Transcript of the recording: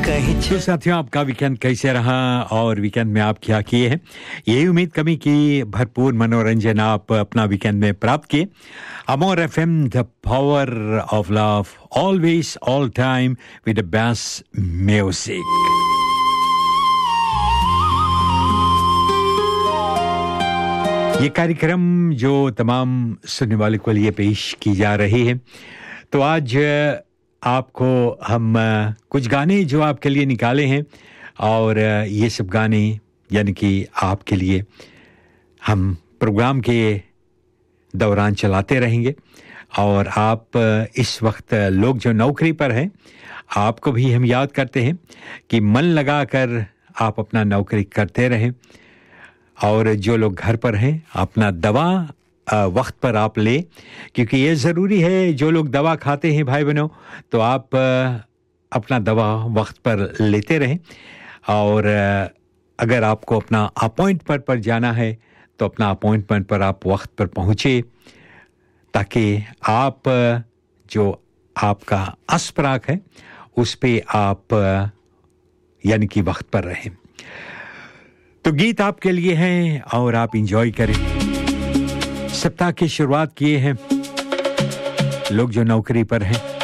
तो साथियों, आपका वीकेंड कैसे रहा और वीकेंड में आप क्या किए हैं? यही उम्मीद कमी की भरपूर मनोरंजन आप अपना वीकेंड में प्राप्त किए। अमोर FM, the power of love, always all time with the best music. ये कार्यक्रम जो तमाम सुनने वालों के लिए पेश की जा रही है, तो आज आपको हम कुछ गाने जो आपके लिए निकाले हैं और ये सब गाने यानी कि आपके लिए हम प्रोग्राम के दौरान चलाते रहेंगे। और आप इस वक्त लोग जो नौकरी पर हैं, आपको भी हम याद करते हैं कि मन लगाकर आप अपना नौकरी करते रहें, और जो लोग घर पर हैं अपना दवा वक्त पर आप ले, क्योंकि ये ज़रूरी है। जो लोग दवा खाते हैं भाई बहनों, तो आप अपना दवा वक्त पर लेते रहें। और अगर आपको अपना अपॉइंटमेंट पर जाना है तो अपना अपॉइंटमेंट पर आप वक्त पर पहुँचे, ताकि आप जो आपका अस्पराक है उस पे आप यानी कि वक्त पर रहें। तो गीत आपके लिए हैं और आप एंजॉय करें। सप्ताह की शुरुआत किए हैं लोग जो नौकरी पर हैं।